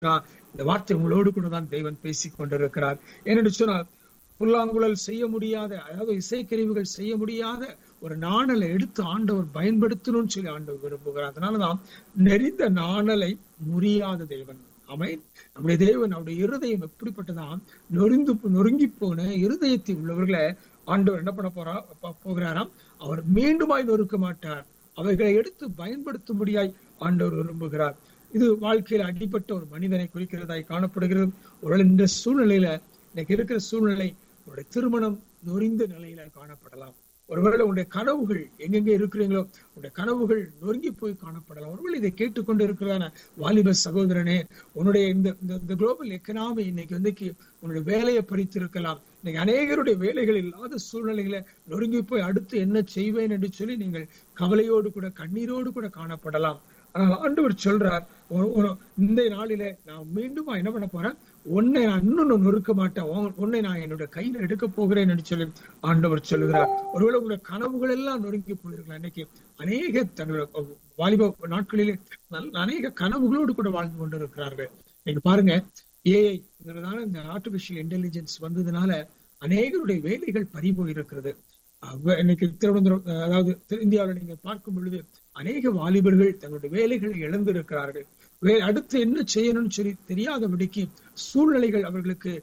இந்த வார்த்தை உங்களோடு கூட தான் தேவன் பேசிக் கொண்டிருக்கிறார். ஏனென்று சொன்னால், புல்லாங்குழல் செய்ய முடியாத, அதாவது இசைக்கருவிகள் செய்ய முடியாத ஒரு நாணலை எடுத்து ஆண்டவர் பயன்படுத்தணும்னு சொல்லி ஆண்டவர் விரும்புகிறார். அதனாலதான் நெறிந்த நாணலை முறியாத தேவன். ஆமென். நம்முடைய தேவன், அவருடைய இருதயம் எப்படிப்பட்டதான், நொறுங்கி போன இருதயத்தை உள்ளவர்களை ஆண்டவர் என்ன பண்ண போகிறாராம், அவர் மீண்டுமாய் நொறுக்க மாட்டார். அவைகளை எடுத்து பயன்படுத்தும்படியாய் ஆண்டவர் விரும்புகிறார். இது வாழ்க்கையில அடிப்பட்ட ஒரு மனிதனை குறிக்கிறதாய் காணப்படுகிறது. ஒருவேளை இந்த சூழ்நிலையில, இன்னைக்கு இருக்கிற சூழ்நிலை, உங்களுடைய திருமணம் நொறிந்த நிலையில காணப்படலாம். ஒருவேளை உங்களுடைய கனவுகள், எங்கெங்க இருக்கிறீங்களோ உங்களுடைய கனவுகள் நொறுங்கி போய் காணப்படலாம். ஒருவேளை இதை கேட்டுக்கொண்டு இருக்கிறதான வாலிப சகோதரனே, உன்னுடைய இந்த குளோபல் எக்கனாமி இன்னைக்கு உன்னுடைய வேலையை பறித்திருக்கலாம். இன்னைக்கு அநேகருடைய வேலைகள் இல்லாத சூழ்நிலைகளை நொறுங்கி போய் அடுத்து என்ன செய்வேன் என்று சொல்லி நீங்கள் கவலையோடு கூட கண்ணீரோடு கூட காணப்படலாம். ஆனால் ஆண்டவர் சொல்றார், இந்த நாளில நான் மீண்டும் என்ன பண்ண போறேன், உன்னை நான் இன்னொன்னு நொறுக்க மாட்டேன், உன்னை நான் என்னோட கையில எடுக்க போகிறேன் என்று சொல்லி ஆண்டவர் சொல்லுகிறார். ஒருவேளை உங்களுடைய கனவுகள் எல்லாம் நொறுங்கி போயிருக்கலாம். இன்னைக்கு அநேக தங்களோட வாலிப நாட்களிலே அநேக கனவுகளோடு கூட வாழ்ந்து கொண்டிருக்கிறார்கள். நீங்க பாருங்க, ஏஐ இந்த ஆர்டிபிஷியல் இன்டெலிஜென்ஸ் வந்ததுனால அநேகருடைய வேலைகள் பறிபோயிருக்கிறது. இன்னைக்கு திருவனந்தபுரம், அதாவது இந்தியாவில் நீங்க பார்க்கும் பொழுது அநேக வாலிபர்கள் தங்களுடைய வேலைகளை இழந்திருக்கிறார்கள். அடுத்து என்ன செய்யணும்னு சொல்லி தெரியாதபடிக்கு சூழ்நிலைகள் அவர்களுக்கு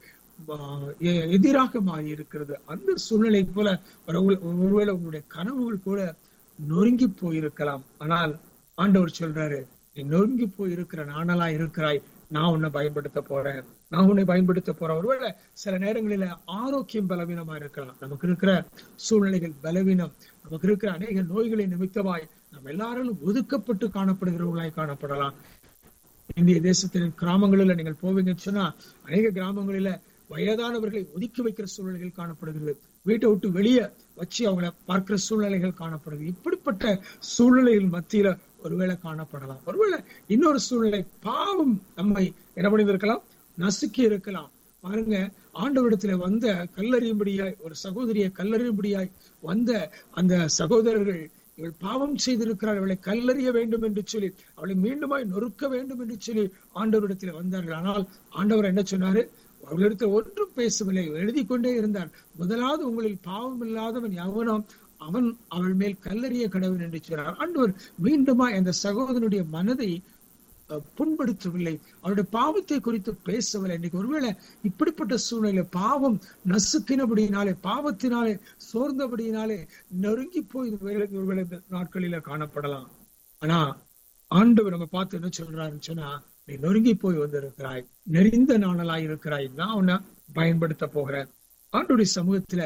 எதிராக மாறி இருக்கிறது. அந்த சூழ்நிலை போல ஒருவேளை உங்களுடைய கனவுகள் கூட நொறுங்கி போயிருக்கலாம். ஆனால் ஆண்டவர் சொல்றாரு, நீ நொறுங்கி போயிருக்கிற நானலா இருக்கிறாய், நான் உன்னை பயன்படுத்த போறேன், நான் உன்னை பயன்படுத்த போறேன். ஒருவேளை சில நேரங்களில ஆரோக்கியம் பலவீனமா இருக்கலாம். நமக்கு இருக்கிற சூழ்நிலைகள் பலவீனம், நமக்கு இருக்கிற அநேக நோய்களை நிமித்தமாய் நம்ம எல்லாரும் ஒதுக்கப்பட்டு காணப்படுகிறவர்களாய் காணப்படலாம். இந்திய தேசத்தின் கிராமங்களில நீங்கள் போவீங்கன்னு சொன்னா, அநேக கிராமங்களில வயதானவர்களை ஒதுக்கி வைக்கிற சூழ்நிலைகள் காணப்படுகிறது. வீட்டை விட்டு வெளியே வச்சு அவங்களை பார்க்கிற சூழ்நிலைகள் காணப்படுகிறது. இப்படிப்பட்ட சூழ்நிலைகள் மத்தியில ஒருவேளை காணப்படலாம். ஒருவேளை இன்னொரு சூழ்நிலை, பாவம் நம்மை என்ன பண்ணியிருக்கலாம், நசுக்கி இருக்கலாம். பாருங்க, ஆண்டவரிடத்துல வந்த கல்லறியும்படியாய், ஒரு சகோதரியை கல்லறியும்படியாய் வந்த அந்த சகோதரர்கள், இவள் பாவம் செய்திருக்கிறாள், அவளை கல்லறிய வேண்டும் என்று சொல்லி, அவளை மீண்டுமாய் நொறுக்க வேண்டும் என்று சொல்லி ஆண்டவரிடத்துல வந்தார்கள். ஆனால் ஆண்டவர் என்ன சொன்னாரு, அவர்களிடத்தில் ஒன்றும் பேசவில்லை, எழுதி கொண்டே இருந்தார். முதலாவது, உங்களில் பாவம் இல்லாதவன் எவனோ அவன் அவள் மேல் கல்லறிய கடவுள் என்று சொன்னார். ஆண்டவர் மீண்டுமா அந்த சகோதரனுடைய மனதை புண்படுத்தவில்லை, அவருடைய பாவத்தை குறித்து பேசவில்லை. இன்னைக்கு ஒருவேளை இப்படிப்பட்ட சூழ்நிலை, பாவம் நசுக்கினபடியினாலே, பாவத்தினாலே சோர்ந்தபடியினாலே நொறுங்கி போய் ஒருவேளை இந்த நாட்களில காணப்படலாம். ஆனா ஆண்டவர் நம்ம பார்த்து என்ன சொல்றாருன்னு சொன்னா, நீ நொறுங்கி போய் வந்திருக்கிறாய், நெறிந்த நாணலாய் இருக்கிறாய், நான் உன்னை பயன்படுத்த போகிறேன். ஆண்டவருடைய சமூகத்துல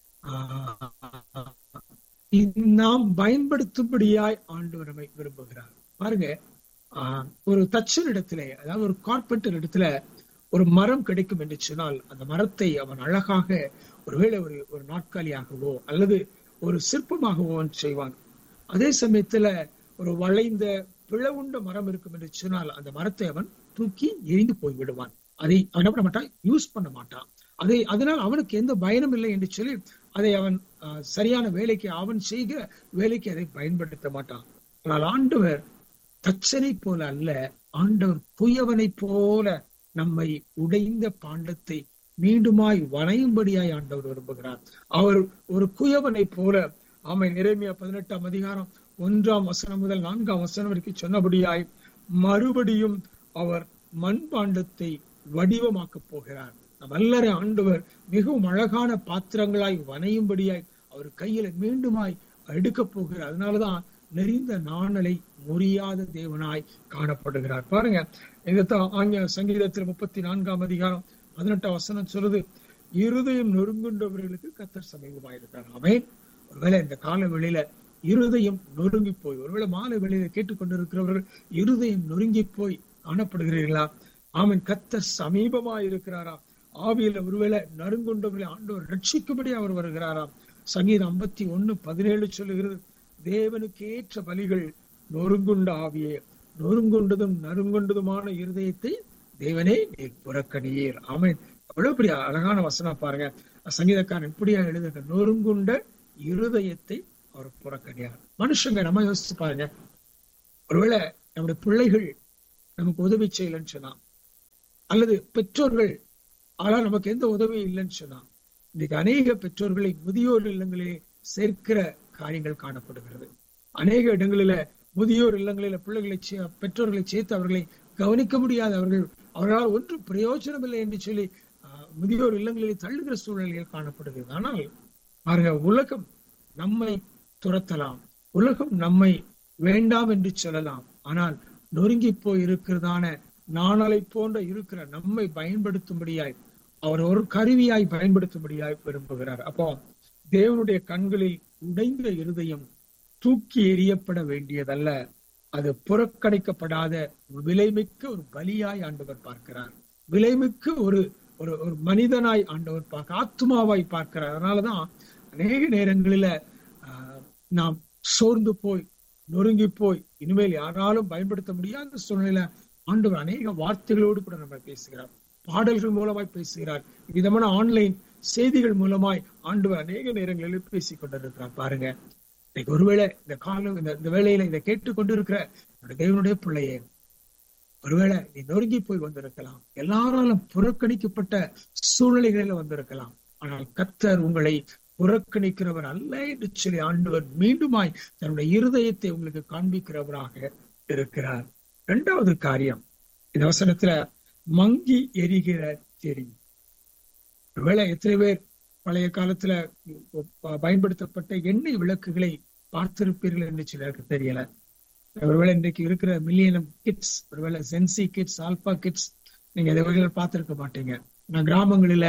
நாம் பயன்படுத்தும்படியாய் ஆண்டவர் நம்மை விரும்புகிறார். பாருங்க, ஒரு தச்சன் இடத்துல, அதாவது ஒரு கார்பெண்டர் இடத்துல ஒரு மரம் கிடைக்கும் என்று சொன்னால், அந்த மரத்தை அவன் அழகாக ஒருவேளை ஒரு நாற்காலியாகவோ அல்லது ஒரு சிற்பமாகவோ செய்வான். அதே சமயத்துல ஒரு வளைந்த பிளவுண்ட மரம் இருக்கும் என்று சொன்னால், அந்த மரத்தை அவன் தூக்கி எரிந்து போய் விடுவான். அதை அவன் என்ன பண்ண மாட்டான், யூஸ் பண்ண மாட்டான். அதனால் அவனுக்கு எந்த பயனும் இல்லை என்று சொல்லி அதை அவன் சரியான வேலைக்கு, அவன் செய்கிற வேலைக்கு அதை பயன்படுத்த மாட்டான். ஆனால் ஆண்டவர் தச்சனை போல அல்ல, ஆண்டவர் குயவனை போல நம்மை உடைந்த பாண்டத்தை மீண்டுமாய் வணையும்படியாய் ஆண்டவர் விரும்புகிறார். அவர் ஒரு குயவனை போல, எரேமியா 18ஆம் அதிகாரம் 1ஆம் வசனம் முதல் 4ஆம் வசனம் வரைக்கும் சொன்னபடியாய் மறுபடியும் அவர் மண்பாண்டத்தை வடிவமாக்க போகிறார். நம் எல்லாரும் ஆண்டவர் மிகவும் அழகான பாத்திரங்களாய் வணையும்படியாய் அவர் கையில மீண்டுமாய் எடுக்க போகிறார். அதனாலதான் நெறிந்த நாணலை முறியாத தேவனாய் காணப்படுகிறார். பாருங்க, இதைத்தான் சங்கீதத்தில் 34ஆம் அதிகாரம் 18ஆம் வசனம் சொல்லுது, இருதயம் நொறுங்குண்டவர்களுக்கு கர்த்தர் சமீபமாயிருக்கிறார். ஆமென். ஒருவேளை இந்த கால வேளையில இருதயம் நொறுங்கி போய், ஒருவேளை மாலை வேளையில கேட்டுக்கொண்டிருக்கிறவர்கள் இருதயம் நொறுங்கி போய் காணப்படுகிறீர்களா? ஆமென். கர்த்தர் சமீபமாய் இருக்கிறாரா? ஆவியில ஒருவேளை நறுங்குண்டவர்களை ஆண்டவர் ரட்சிக்கும்படி அவர் வருகிறாராம். சங்கீதம் 51:17 சொல்லுகிறது, தேவனுக்கு ஏற்ற பலிகள் நொறுங்குண்ட ஆவியே, நொறுங்குண்டதும் நறுங்குண்டதுமான இருதயத்தை தேவனே நீர் புறக்கணியீர். ஆமென். அவ்வளவு பெரிய அழகான வசனம் பாருங்க. சங்கீதக்காரன் இப்படியா எழுதுங்க, நொறுங்குண்ட இருதயத்தை அவர் புறக்கணியார். மனுஷங்க நம்ம யோசிச்சு பாருங்க, ஒருவேளை நம்முடைய பிள்ளைகள் நமக்கு உதவி செய்யலன்னு சொன்னா, அல்லது பெற்றோர்கள் ஆனால் நமக்கு எந்த உதவியும் இல்லைன்னு சொன்னா, இன்னைக்கு அநேக பெற்றோர்களை முதியோர் இல்லங்களிலே சேர்க்கிற காரியங்கள் காணப்படுகிறது. அநேக இடங்களில முதியோர் இல்லங்களில பிள்ளைகளை பெற்றோர்களை சேர்த்து அவர்களை கவனிக்க முடியாத அவர்களால் ஒன்றும் பிரயோஜனம் இல்லை என்று சொல்லி முதியோர் இல்லங்களிலே தள்ளுகிற சூழ்நிலைகள் காணப்படுகிறது. ஆனால் பாருங்க, உலகம் நம்மை துரத்தலாம், உலகம் நம்மை வேண்டாம் என்று சொல்லலாம். ஆனால் நொறுங்கி போய் இருக்கிறதான நாணலை போன்ற இருக்கிற நம்மை பயன்படுத்தும்படியாய் அவர் ஒரு கருவியாய் பயன்படுத்தும்படியாய் விரும்புகிறார். அப்போ தேவனுடைய கண்களில் உடைந்த இருதயம் தூக்கி எறியப்பட வேண்டியதல்ல, அது புறக்கணிக்கப்படாத விலைமிக்க ஒரு பலியாய் ஆண்டவர் பார்க்கிறார். விலைமிக்க ஒரு ஒரு மனிதனாய் ஆண்டவர் பார்க்க, ஆத்மாவாய் பார்க்கிறார். அதனாலதான் அநேக நேரங்களில நாம் சோர்ந்து போய் நொறுங்கி போய் இனிமேல் யாராலும் பயன்படுத்த முடியாத சூழ்நிலையில ஆண்டவர் அநேக வார்த்தைகளோடு கூட நம்ம பேசுகிறார், பாடல்கள் மூலமாய் பேசுகிறார், விதமான ஆன்லைன் செய்திகள் மூலமாய் ஆண்டவர் அநேக நேரங்களில் பேசிக் கொண்டிருக்கிறார். பாருங்க, இன்னைக்கு ஒருவேளை இந்த காலம் இந்த வேளையில இதை கேட்டுக்கொண்டிருக்கிற தேவனுடைய பிள்ளையே, ஒருவேளை நீ நொறுங்கி போய் வந்திருக்கலாம், எல்லாராலும் புறக்கணிக்கப்பட்ட சூழ்நிலைகளில வந்திருக்கலாம். ஆனால் கர்த்தர் உங்களை புறக்கணிக்கிறவர் அல்ல என்று சொல்லி ஆண்டவர் மீண்டுமாய் தன்னுடைய இருதயத்தை உங்களுக்கு காண்பிக்கிறவராக இருக்கிறார். இரண்டாவது காரியம், இந்த வசனத்துல மங்கி எரிகிற திரி. ஒருவேளை எத்தனை பேர் பழைய காலத்துல பயன்படுத்தப்பட்ட எண்ணெய் விளக்குகளை பார்த்திருப்பீர்கள் என்று சிலருக்கு தெரியல. ஒருவேளை இன்றைக்கு இருக்கிற மில்லியனம் கிட்ஸ், ஒருவேளை ஜென்சி கிட்ஸ், ஆல்பா கிட்ஸ், நீங்க இதை பார்த்திருக்க மாட்டீங்க. நான் கிராமங்களில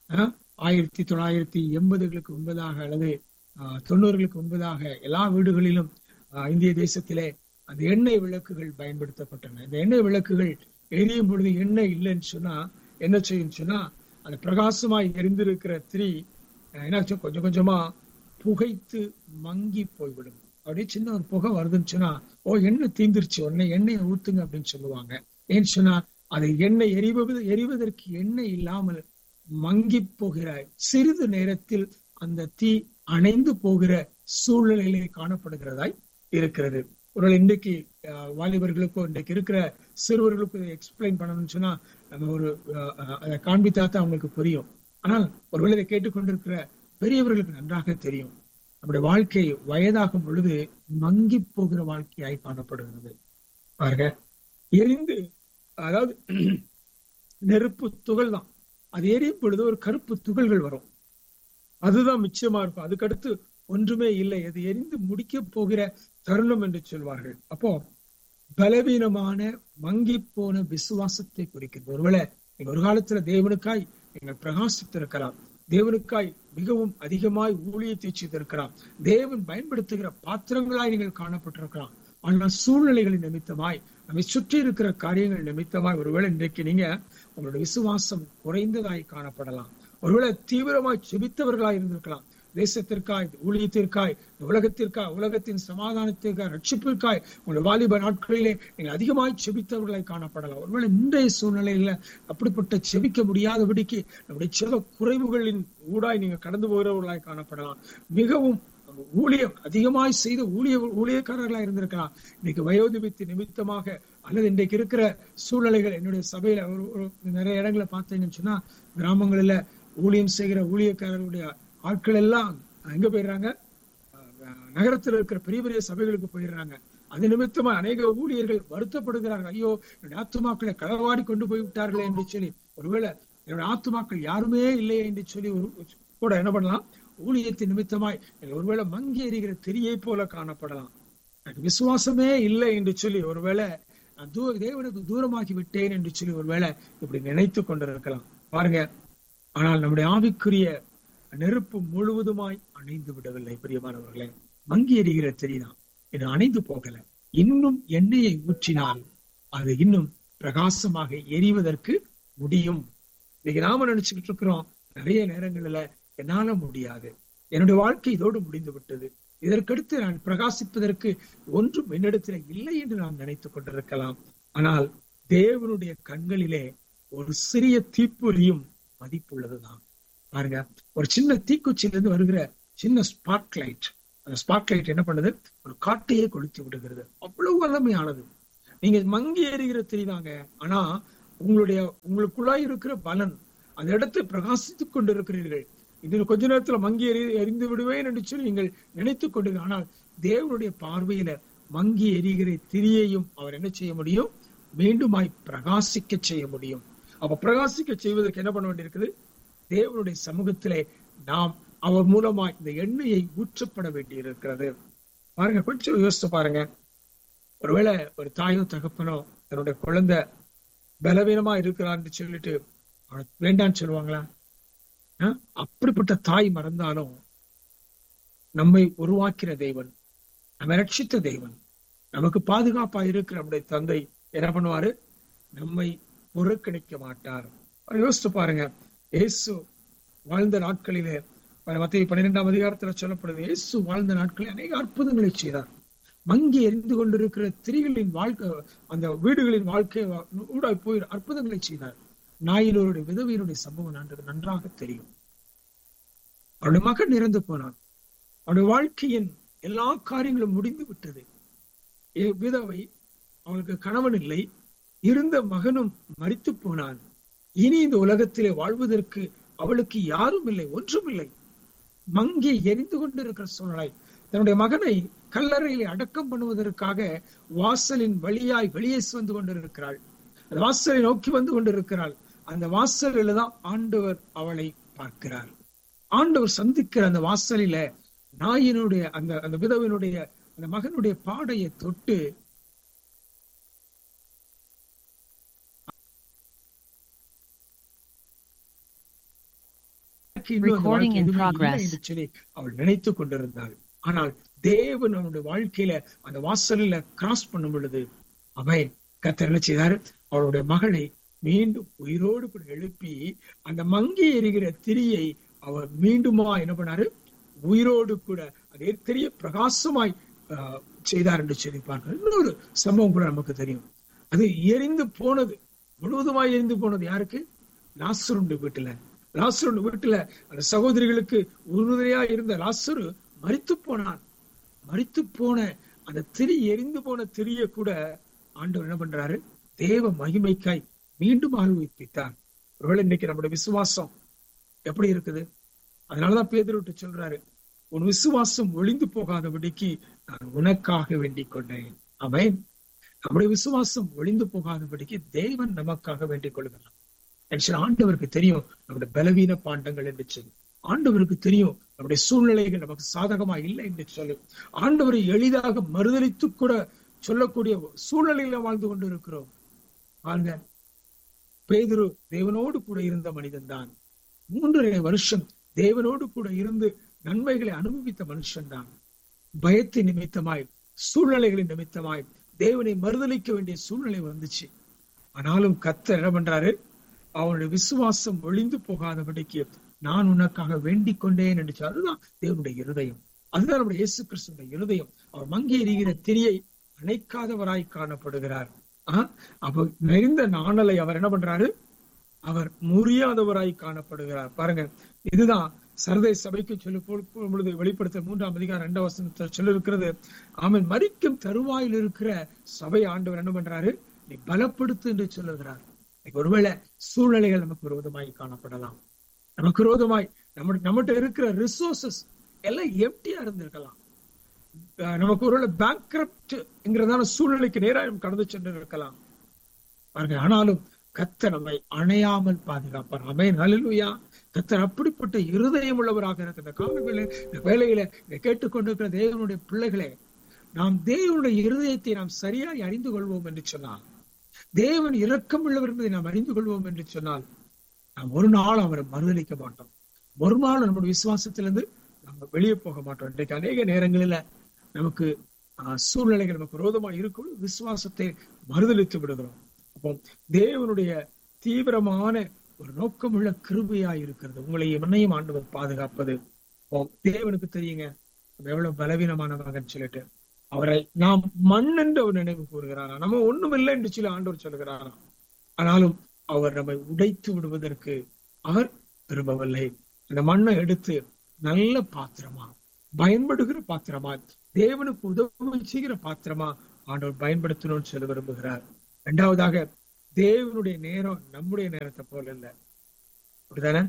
1980களுக்கு முன்பதாக அல்லது 90களுக்கு முன்பதாக எல்லா வீடுகளிலும் இந்திய தேசத்திலே அந்த எண்ணெய் விளக்குகள் பயன்படுத்தப்பட்டன. இந்த எண்ணெய் விளக்குகள் எரியும் பொழுது எண்ணெய் இல்லைன்னு சொன்னா என்ன செய்யும் சொன்னா, அந்த பிரகாசமாய் எரிந்திருக்கிற திரி என்னாச்சு, கொஞ்சம் கொஞ்சமா புகைத்து மங்கி போய்விடும். அப்படியே சின்ன ஒரு புகை வருதுன்னு சொன்னா, எண்ணெய் தீந்துருச்சு, உடனே எண்ணெயை ஊத்துங்க அப்படின்னு சொல்லுவாங்க. ஏன்னு சொன்னா, அது எண்ணெய் எரிவதற்கு எண்ணெய் இல்லாமல் மங்கி போகிற சிறிது நேரத்தில் அந்த தீ அணைந்து போகிற சூழ்நிலையிலே காணப்படுகிறதாய் இருக்கிறது. ஒருவேளை இன்றைக்கு வாலிபர்களுக்கோ இன்றைக்கு இருக்கிற சிறுவர்களுக்கும் இதை எக்ஸ்பிளைன் பண்ணணும்னு சொன்னா நம்ம அதை காண்பித்தாத்தான் அவங்களுக்கு புரியும். ஆனால் ஒருவேளை இதை கேட்டுக்கொண்டிருக்கிற பெரியவர்களுக்கு நன்றாக தெரியும், நம்முடைய வாழ்க்கை வயதாகும் பொழுது மங்கி போகிற வாழ்க்கையாய் காணப்படுகிறது. பாருங்க, எரிந்து, அதாவது நெருப்பு துகள் தான், அது எரியும் பொழுது ஒரு கருப்பு துகள்கள் வரும், அதுதான் மிச்சமா இருக்கும், அதுக்கடுத்து ஒன்றுமே இல்லை, அது எரிந்து முடிக்க போகிற தருணம் என்று சொல்வார்கள். அப்போ பலவீனமான மங்கி போன விசுவாசத்தை குறிக்கிறது. ஒருவேளை நீங்க ஒரு காலத்துல தேவனுக்காய் நீங்கள் பிரகாசித்திருக்கலாம், தேவனுக்காய் மிகவும் அதிகமாய் ஊழியத்தை செய்திருக்கலாம், தேவன் பயன்படுத்துகிற பாத்திரங்களாய் நீங்கள் காணப்பட்டிருக்கலாம். ஆனால் சூழ்நிலைகளின் நிமித்தமாய், நம்மை சுற்றி இருக்கிற காரியங்கள் நிமித்தமாய் ஒருவேளை இன்றைக்கு நீங்க உங்களுடைய விசுவாசம் குறைந்ததாய் காணப்படலாம். ஒருவேளை தீவிரமாய் செபித்தவர்களாய் இருந்திருக்கலாம், தேசத்திற்காய், ஊழியத்திற்காய், உலகத்திற்காய், உலகத்தின் சமாதானத்திற்காய், ரட்சிப்பிற்காய் உங்களுடைய வாலிப நாட்களிலே நீங்கள் அதிகமாய் செபித்தவர்களாய் காணப்படலாம். ஒருவேளை இன்றைய சூழ்நிலையில அப்படிப்பட்ட செபிக்க முடியாதபடிக்கு நம்முடைய சில குறைவுகளின் ஊடாய் நீங்க கடந்து போகிறவர்களாய் காணப்படலாம். மிகவும் ஊழியம் அதிகமாய் செய்த ஊழியக்காரர்களா இருந்திருக்கலாம். இன்னைக்கு வயோதிபத்து நிமித்தமாக அல்லது இன்றைக்கு இருக்கிற சூழ்நிலைகள், என்னுடைய சபையில நிறைய இடங்களை பார்த்தீங்கன்னு சொன்னா, கிராமங்களில ஊழியம் செய்கிற ஊழியக்காரர்களுடைய ஆட்கள் எல்லாம் எங்க போயிடுறாங்க, நகரத்தில் இருக்கிற பெரிய பெரிய சபைகளுக்கு போயிடுறாங்க. அது நிமித்தமா அநேக ஊழியர்கள் வருத்தப்படுகிறார்கள், ஐயோ என்னுடைய ஆத்துமாக்களை களவாடி கொண்டு போய் விட்டார்களே என்று சொல்லி, ஒருவேளை என்னுடைய ஆத்துமாக்கள் யாருமே இல்லையே என்று சொல்லி கூட என்ன பண்ணலாம், ஊழியத்தின் நிமித்தமாய் ஒருவேளை மங்கி எறிகிற திரியை போல காணப்படலாம். விசுவாசமே இல்லை என்று சொல்லி ஒருவேளை நான் தேவனுக்கு தூரமாக்கி விட்டேன் என்று சொல்லி ஒருவேளை இப்படி நினைத்து கொண்டிருக்கலாம். பாருங்க, ஆனால் நம்முடைய ஆவிக்குரிய நெருப்பு முழுவதுமாய் அணைந்து விடவில்லை. பிரியமானவர்களே, மங்கி எறிகிற திரிதான், இது அணைந்து போகல. இன்னும் எண்ணெயை ஊற்றினால் அது இன்னும் பிரகாசமாக எரிவதற்கு முடியும். இன்னைக்கு நாம நினைச்சுக்கிட்டு இருக்கிறோம், நிறைய நேரங்கள்ல என்னால முடியாது, என்னுடைய வாழ்க்கை இதோடு முடிந்து விட்டது, இதற்கடுத்து நான் பிரகாசிப்பதற்கு ஒன்றும் என்னிடத்துல இல்லை என்று நாம் நினைத்துக் கொண்டிருக்கலாம். ஆனால் தேவனுடைய கண்களிலே ஒரு சிறிய தீப்பொறியும் மதிப்புள்ளதுதான். பாருங்க, ஒரு சின்ன தீக்குச்சியிலிருந்து வருகிற சின்ன ஸ்பார்க் லைட், அந்த ஸ்பார்க் லைட் என்ன பண்ணுது, ஒரு காட்டையே கொளுத்தி விடுகிறது. அவ்வளவு வல்லமையானது. நீங்க மங்கி எறிகிற திரிதாங்க, ஆனா உங்களுக்குள்ளாய் இருக்கிற பலன் அந்த இடத்தை பிரகாசித்துக் கொண்டிருக்கிறீர்கள். இதில் கொஞ்ச நேரத்துல மங்கி எறிந்து விடுவேன் என்று சொல்லி நீங்கள் நினைத்துக் கொண்டீர்கள். ஆனால் தேவனுடைய பார்வையில மங்கி எரிகிற திரியையும் அவர் என்ன செய்ய முடியும்? மீண்டுமாய் பிரகாசிக்க செய்ய முடியும். அப்ப பிரகாசிக்க செய்வதற்கு என்ன பண்ண வேண்டியிருக்குது? தேவனுடைய சமூகத்திலே நாம் அவர் மூலமாய் இந்த எண்ணெயை ஊற்றப்பட வேண்டியிருக்கிறது. பாருங்க, கொஞ்சம் யோசித்து பாருங்க. ஒருவேளை ஒரு தாயோ தகப்பனோ தன்னுடைய குழந்தை பலவீனமா இருக்கிறான்னு சொல்லிட்டு வேண்டான்னு சொல்லுவாங்களா? அப்படிப்பட்ட தாய் மறந்தாலும் நம்மை உருவாக்கிற தேவன், நம்ம ரட்சித்த தேவன், நமக்கு பாதுகாப்பா இருக்கிற நம்முடைய தந்தை என்ன பண்ணுவாரு? நம்மை புறக்கணிக்க மாட்டார். யோசித்து பாருங்க. இயேசு வாழ்ந்த நாட்களிலே மத்தேயு 12ஆம் அதிகாரத்துல சொல்லப்படுது, இயேசு வாழ்ந்த நாட்களில் அநேக அற்புதங்களை செய்தார். மங்கி எரிந்து கொண்டிருக்கிற திரிகளின் வாழ்க்கை, அந்த வீடுகளின் வாழ்க்கை ஊடாய் போய் அற்புதங்களை செய்தார். நாயினோருடைய விதவையினுடைய சம்பவம் நன்றாக தெரியும். அவருடைய மகன் இறந்து போனான். அவருடைய வாழ்க்கையின் எல்லா காரியங்களும் முடிந்து விட்டது. விதவை, அவளுக்கு கணவன் இல்லை, இருந்த மகனும் மரித்து போனான். இனி இந்த உலகத்திலே வாழ்வதற்கு அவளுக்கு யாரும் இல்லை, ஒன்றும் இல்லை. மங்கி எரிந்து கொண்டிருக்கிற சூழ்நிலை. தன்னுடைய மகனை கல்லறையிலே அடக்கம் பண்ணுவதற்காக வாசலின் வழியாய் வெளியே வந்து கொண்டிருக்கிறாள். அந்த வாசலை நோக்கி வந்து கொண்டிருக்கிறாள். அந்த வாசலில தான் ஆண்டவர் அவளை பார்க்கிறார். ஆண்டவர் சந்திக்கிற அந்த வாசலில நாயினுடைய அந்த விதவினுடைய அந்த மகனுடைய பாடையை தொட்டு அவள் நினைத்துக் கொண்டிருந்தாள். ஆனால் தேவன் அவனுடைய வாழ்க்கையில அந்த வாசலில கிராஸ் பண்ணும் பொழுது அவன் கர்த்தர் என்ன செய்தாரு? அவளுடைய மகளை மீண்டும் உயிரோடு கூட எழுப்பி அந்த மங்கி எரிகிற திரியை அவர் மீண்டுமா என்ன பண்ணாரு? உயிரோடு கூட அதே திரிய பிரகாசமாய் செய்தார் என்று சொல்லி பார்க்க. இன்னொரு சம்பவம் கூட நமக்கு தெரியும். அது எரிந்து போனது, முழுவதுமாய் எரிந்து போனது யாருக்கு? லாசருடைய வீட்டுல. லாசருடைய வீட்டுல அந்த சகோதரிகளுக்கு உறுதுணையா இருந்த லாசரு மரித்து போனான். மரித்து போன அந்த திரி, எரிந்து போன திரிய கூட ஆண்டவர் என்ன பண்றாரு? தேவ மகிமைக்காய் மீண்டும் ஆழ்வித்தார். ஒருவேளை இன்னைக்கு நம்முடைய விசுவாசம் எப்படி இருக்குது? அதனாலதான் பேதுரு சொல்றாரு, உன் விசுவாசம் ஒளிந்து போகாதபடிக்கு நான் உனக்காக வேண்டிக் கொண்டேன். ஆமென். நம்முடைய விசுவாசம் ஒளிந்து போகாதபடிக்கு தேவன் நமக்காக வேண்டிக் கொள்கிறார். ஆண்டவருக்கு தெரியும் நம்முடைய பலவீன பாண்டங்கள் என்று சொல்லி. ஆண்டவருக்கு தெரியும் நம்முடைய சூழ்நிலைகள் நமக்கு சாதகமா இல்லை என்று சொல்லி. ஆண்டவரை எளிதாக மறுதலித்து கூட சொல்லக்கூடிய சூழ்நிலையில வாழ்ந்து கொண்டு இருக்கிறோம். பாருங்க, பேதுரு தேவனோடு கூட இருந்த மனிதன் தான். 3.5 வருஷம் தேவனோடு கூட இருந்து நன்மைகளை அனுபவித்த மனுஷன் தான். பயத்தின் நிமித்தமாய், சூழ்நிலைகளின் நிமித்தமாய் தேவனை மறுதலிக்க வேண்டிய சூழ்நிலை வந்துச்சு. ஆனாலும் கர்த்தர் என்ன பண்றாரு? அவனுடைய விசுவாசம் ஒளிந்து போகாதபடிக்கு நான் உனக்காக வேண்டிக் கொண்டேன் என்று. அதுதான் தேவனுடைய இருதயம். அதுதான் நம்முடைய இயேசு கிறிஸ்துடைய இருதயம். அவர் மங்கி எரிகிற திரியை அணைக்காதவராய் காணப்படுகிறார். அப்ப நிறைந்த நாணலை அவர் என்ன பண்றாரு? அவர் முறியாதவராய் காணப்படுகிறார். பாருங்க, இதுதான் சர்தை சபைக்கு சொல்லி பொழுது வெளிப்படுத்த 3ஆம் அதிகாரம் 2ஆம் வசனத்தில் சொல்லிருக்கிறது. அவன் மரிக்கும் தருவாயில் இருக்கிற சபை ஆண்டவர் என்ன பண்றாரு? நீ பலப்படுத்து என்று சொல்லுகிறார். ஒருவேளை சூழ்நிலைகள் நமக்கு விரோதமாய் காணப்படலாம். நமக்கு விரோதமாய் நம்மகிட்ட இருக்கிற ரிசோர்சஸ் எல்லாம் எம்டியா இருந்திருக்கலாம். நமக்கு ஒருவேளை பேங்க்ரப்ட்ங்கிறதான சூழ்நிலைக்கு நேராக கடந்து சென்று இருக்கலாம். ஆனாலும் கர்த்தர் நம்மை அணையாமல் பாதுகாப்பார். ஆமென், ஹல்லேலூயா. கர்த்தர் அப்படிப்பட்ட இருதயம் உள்ளவராக இருக்கிற காலங்களில் இந்த வேளையில கேட்டுக்கொண்டிருக்கிற தேவனுடைய பிள்ளைகளே, நாம் தேவனுடைய இருதயத்தை நாம் சரியாய் அறிந்து கொள்வோம் என்று சொன்னால், தேவன் இரக்கம் உள்ளவர் என்பதை நாம் அறிந்து கொள்வோம் என்று சொன்னால், நாம் ஒரு நாள் அவரை மறுதலிக்க மாட்டோம். ஒரு நாள் நம்முடைய விசுவாசத்திலிருந்து நம்ம வெளியே போக மாட்டோம். இன்றைக்கு அநேக நேரங்களில நமக்கு சூழ்நிலைகள் நமக்கு விரோதமாக இருக்கும், விசுவாசத்தை மறுதலித்து விடுகிறோம். அப்போ தேவனுடைய தீவிரமான ஒரு நோக்கமுள்ள கிருபையாய் இருக்கிறது. உங்களை என்னையும் ஆண்டவர் பாதுகாப்பது. தேவனுக்கு தெரியுங்க எவ்வளவு பலவீனமானவங்கன்னு சொல்லிட்டு அவரை நாம் மண் என்று அவர் நினைவு கூறுகிறாரா? நம்ம ஒண்ணும் இல்லை என்று சொல்லி ஆண்டவர் சொல்லுகிறாரா? ஆனாலும் அவர் நம்மை உடைத்து விடுவதற்கு அவர் விரும்பவில்லை. அந்த மண்ணை எடுத்து நல்ல பாத்திரமா, பயன்படுகிற பாத்திரமா, தேவனுக்கு உதவி செய்கிற பாத்திரமா ஆண்டவர் பயன்படுத்தணும்னு சொல்ல விரும்புகிறார். இரண்டாவதாக தேவனுடைய நேரம் நம்முடைய நேரத்தை போல இல்லை. அப்படிதானே?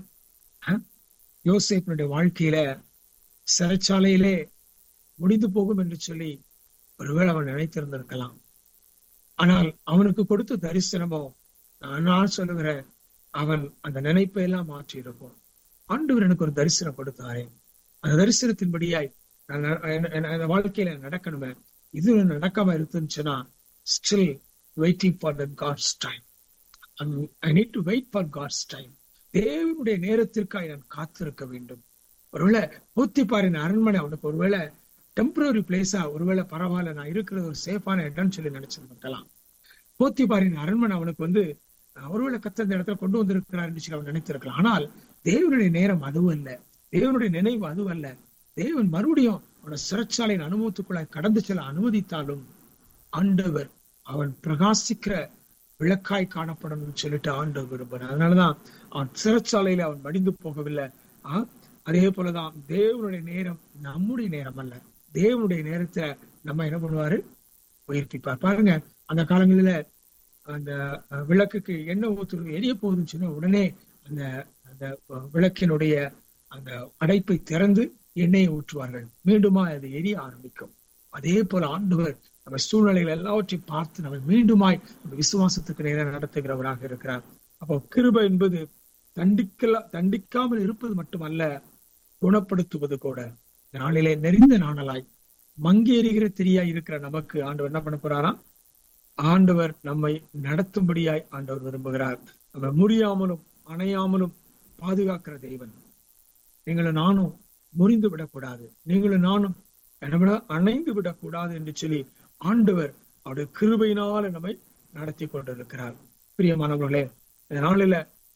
யோசேப்பினுடைய வாழ்க்கையில சிறைச்சாலையிலே முடிந்து போகும் என்று சொல்லி ஒருவேளை அவன் நினைத்திருந்திருக்கலாம். ஆனால் அவனுக்கு கொடுத்த தரிசனமோ, நான் சொல்லுகிறேன், அவன் அந்த நினைப்பை எல்லாம் மாற்றி இருக்கும். ஆண்டவர் எனக்கு ஒரு தரிசனம் கொடுத்தாரே, அந்த தரிசனத்தின்படியாய் நான் வாழ்க்கையில நடக்கணுமே, இது நடக்காம இருந்துச்சுன்னா still waiting for the God's time. I need to wait for God's time. தேவனுடைய நேரத்திற்காக நான் காத்திருக்க வேண்டும். ஒருவேளை போத்திபாரின் அரண்மனை அவனுக்கு ஒருவேளை டெம்பரரி பிளேஸா, ஒருவேளை பரவாயில்ல, நான் இருக்கிறது ஒரு சேஃபான இடம்னு சொல்லி நினைச்சிருக்கலாம். போத்திபாரின் அரண்மனை அவனுக்கு ஒருவேளை கர்த்தர் இடத்துல கொண்டு வந்திருக்கிறார் என்று சொல்லி அவன் நினைத்திருக்கலாம். ஆனால் தேவனுடைய நேரம் அதுவும் அல்ல, தேவனுடைய நினைவு அதுவும் அல்ல. தேவன் மறுபடியும் அவனை சிறைச்சாலையின் அனுபவத்துக்குள்ளாய் கடந்து செல்ல அனுமதித்தாலும் ஆண்டவர் அவன் பிரகாசிக்கிற விளக்காய் காணப்படணும்னு சொல்லிட்டு ஆண்டவர் விரும்புகிறார். அதனாலதான் அவன் சிறைச்சாலையில அவன் மடிந்து போகவில்லை. அதே போலதான் தேவனுடைய நேரம் நம்முடைய நேரம் அல்ல. தேவனுடைய நேரத்தை நம்ம என்ன பண்ணுவாரு? உயர்த்திப்பார். பாருங்க, அந்த காலங்களில அந்த விளக்குக்கு எண்ணெய் ஊத்துறது எரிய போகுதுன்னு சொன்னா உடனே அந்த அந்த விளக்கினுடைய அந்த அடைப்பை திறந்து எண்ணெயை ஊற்றுவார்கள். மீண்டுமா அது எரிய ஆரம்பிக்கும். அதே போல ஆண்டவர் நம்ம சூழ்நிலைகள் எல்லாவற்றையும் பார்த்து நம்ம மீண்டுமாய் விசுவாசத்துக்கு நேரம் நடத்துகிறவராக இருக்கிறார். அப்போ கிருபை என்பது தண்டிக்காமல் இருப்பது மட்டுமல்ல, குணப்படுத்துவது கூட. நாளிலே நெறிந்த நாணலாய் மங்கி எறிகிற திரியாய் இருக்கிற நமக்கு ஆண்டவர் என்ன பண்ண போறாராம்? ஆண்டவர் நம்மை நடத்தும்படியாய் ஆண்டவர் விரும்புகிறார். நம்ம முறியாமலும் அணையாமலும் பாதுகாக்கிற தெய்வன். நீங்களும் நானும் முறிந்து விடக்கூடாது, நீங்களும் நானும் அணைந்து விடக்கூடாது என்று சொல்லி ஆண்டவர் அவருடைய கிருபையினால நம்மை நடத்தி கொண்டிருக்கிறார். பிரியமானவர்களே, இந்த நாளில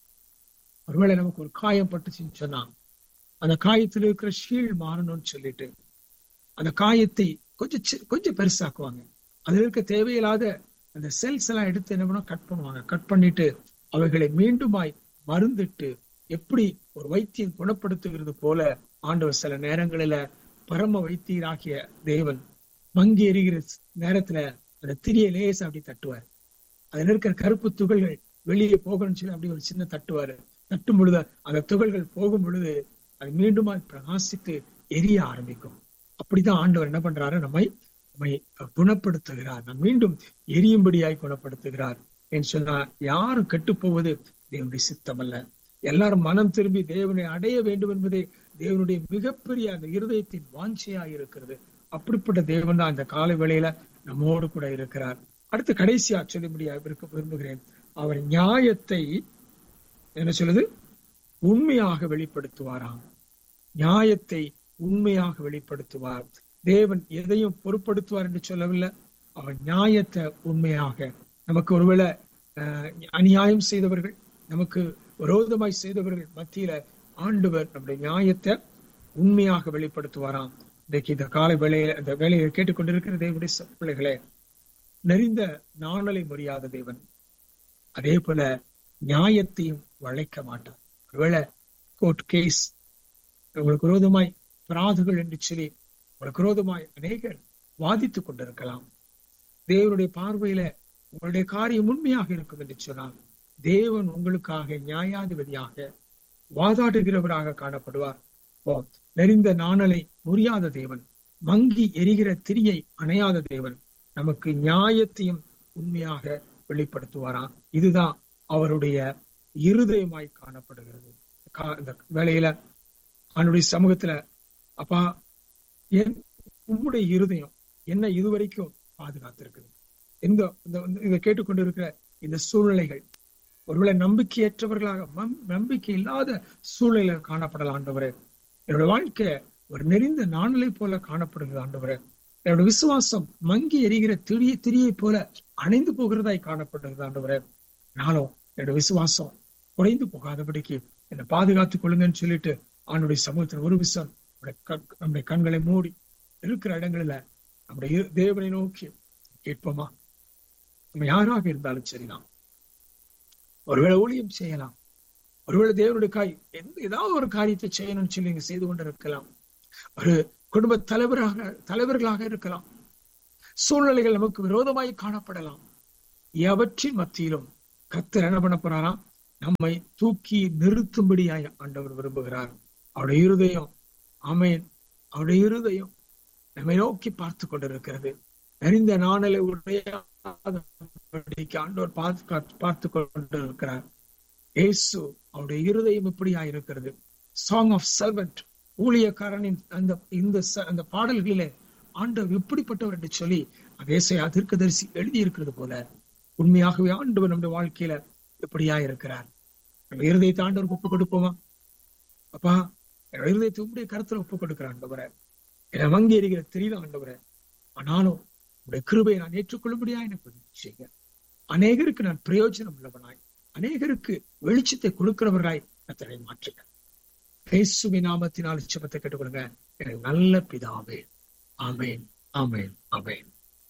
ஒருவேளை நமக்கு ஒரு காயம் பட்டுச்சுன்னு சொன்னா அந்த காயத்தில் இருக்கிற ஷீல் மாறணும்னு சொல்லிட்டு அந்த காயத்தை கொஞ்சம் பெருசாக்குவாங்க. அதுல இருக்க தேவையில்லாத அந்த செல்ஸ் எல்லாம் எடுத்து என்ன பண்ண கட் பண்ணுவாங்க. கட் பண்ணிட்டு அவைகளை மீண்டுமாய் மருந்திட்டு எப்படி ஒரு வைத்தியம் குணப்படுத்துகிறது போல ஆண்டவர் சில நேரங்களில பரம வைத்தியராகிய தேவன் மங்கி எறிகிற நேரத்துல அந்த திரிய லேச அப்படி தட்டுவார். அதுல இருக்கிற கருப்பு துகள்கள் வெளியே போகணும்னு சொல்லி அப்படி ஒரு சின்ன தட்டுவாரு. தட்டும் பொழுது அந்த துகள்கள் போகும் பொழுது அது மீண்டுமா பிரகாசித்து எரிய ஆரம்பிக்கும். அப்படிதான் ஆண்டவர் என்ன பண்றாரு? நம்மை குணப்படுத்துகிறார். நம் மீண்டும் எரியும்படியாய் குணப்படுத்துகிறார் என்று சொன்னா யாரும் கெட்டு போவது தேவனுடைய சித்தம் அல்ல. எல்லாரும் மனம் திரும்பி தேவனை அடைய வேண்டும் என்பதே தேவனுடைய மிகப்பெரிய அந்த இருதயத்தின் வாஞ்சையாக இருக்கிறது. அப்படிப்பட்ட தேவன் தான் இந்த காலை வேளையில நம்மோடு கூட இருக்கிறார். அடுத்து கடைசியா சொல்லும்படியாக விரும்புகிறேன். அவர் நியாயத்தை என்ன சொல்லுது? உண்மையாக வெளிப்படுத்துவாராம். நியாயத்தை உண்மையாக வெளிப்படுத்துவார். தேவன் எதையும் பொருட்படுத்துவார் என்று சொல்லவில்லை. அவர் நியாயத்தை உண்மையாக, நமக்கு ஒருவேளை அநியாயம் செய்தவர்கள், நமக்கு விரோதமாய் செய்தவர்கள் மத்தியில ஆண்டவர் நம்முடைய நியாயத்தை உண்மையாக வெளிப்படுத்துவாராம். இன்றைக்கு இந்த காலை இந்த வேலையை கேட்டுக்கொண்டிருக்கிற தேவனுடைய பிள்ளைகளே, நெறிந்த நாணலை முறியாத தேவன் அதே போல நியாயத்தையும் வளைக்க மாட்டார். ஒருவேளை கோர்ட் கேஸ் உங்களுக்கு விரோதமாய் பிராதுகள் என்று சொல்லி உங்களுக்கு விரோதமாய் அநேகர் வாதித்துக் கொண்டிருக்கலாம். தேவனுடைய பார்வையில உங்களுடைய காரியம் உண்மையாக இருக்கும் என்று சொன்னால் தேவன் உங்களுக்காக நியாயாதிபதியாக வாதாடுகிறவராக காணப்படுவார். நெறிந்த நாணலை முறியாத தேவன், மங்கி எரிகிற திரியை அணையாத தேவன் நமக்கு நியாயத்தையும் உண்மையாக வெளிப்படுத்துவாராம். இதுதான் அவருடைய இருதயமாய் காணப்படுகிறது. இந்த வேளையில அவனுடைய சமூகத்துல, அப்பா, உம்முடைய இருதயம் என்ன இதுவரைக்கும் பாதுகாத்திருக்குது. இதை கேட்டுக்கொண்டிருக்கிற இந்த சூழ்நிலைகள் ஒருவேளை நம்பிக்கையற்றவர்களாக, நம்பிக்கை இல்லாத சூழ்நிலை காணப்படலாம். ஆண்டவரே, என்னோட வாழ்க்கை ஒரு நெறிந்த நாணலை போல காணப்படுகிறது. ஆண்டவரே, என்னோட விசுவாசம் மங்கி எரிகிற திரியை போல அணைந்து போகிறதாய் காணப்படுகிறது. ஆண்டவரே, நானும் என்னோட விசுவாசம் குறைந்து போகாதபடிக்கு என்னை பாதுகாத்துக் கொள்ளுங்கன்னு சொல்லிட்டு அவனுடைய சமூகத்தில் ஒரு விஷயம் நம்முடைய கண்களை மூடி இருக்கிற இடங்களில நம்முடைய தேவனை நோக்கி கேட்போமா? நம்ம யாராக இருந்தாலும் சரிதான். ஒருவேளை ஊழியம் செய்யலாம், ஒருவேளை தேவனுடைய ஏதாவது ஒரு காரியத்தை செய்யணும்னு சொல்லி நீங்க செய்து கொண்டு இருக்கலாம். ஒரு குடும்ப தலைவர்களாக இருக்கலாம். சூழ்நிலைகள் நமக்கு விரோதமாய் காணப்படலாம். எவற்றின் மத்தியிலும் கர்த்தர் என்ன பண்ண போறாராம்? நம்மை தூக்கி நிறுத்தும்படியாய் ஆண்டவர் விரும்புகிறார். அவருடைய இருதயம், ஆமென், அவருடைய இருதயம் நம்மை நோக்கி பார்த்து கொண்டிருக்கிறது. அறிந்த நாணலை உடையாதபடிக்கு ஆண்டவர் பார்த்து கொண்டிருக்கிறார். இயேசு, அவருடைய இருதயம் இப்படியா இருக்கிறது. சாங் ஆஃப் சர்வெண்ட், ஊழியக்காரனின் அந்த பாடல்களிலே ஆண்டவர் இப்படிப்பட்டவர் என்று சொல்லி ஏசாயா தீர்க்கதரிசி எழுதி இருக்கிறது போல உண்மையாகவே ஆண்டவர் நம்முடைய வாழ்க்கையில எப்படியா இருக்கிறார். நம்ம இருதயத்தை ஆண்டவருக்கு ஒப்புக் கொடுப்போமா? அப்பா, என் இருதயத்தை உங்களுடைய கருத்துல ஒப்புக் கொடுக்கிற ஆண்டவரே, என்னை வங்கி எறிகிற தெரியல ஆண்டவரே, ஆனாலும் உங்களுடைய கிருபையை நான் ஏற்றுக்கொள்ளும்படியா எனக்கு செய்ய, அநேகருக்கு நான் பிரயோஜனம் உள்ளவனாய், அநேகருக்கு வெளிச்சத்தை கொடுக்கிறவராய் கர்த்தரை மாற்றுங்க. இயேசுவின் நாமத்தினால் ஜெபத்தை கேட்டுக்கொள்ளுங்க எனக்கு நல்ல பிதாவே. ஆமென், ஆமென், ஆமென்.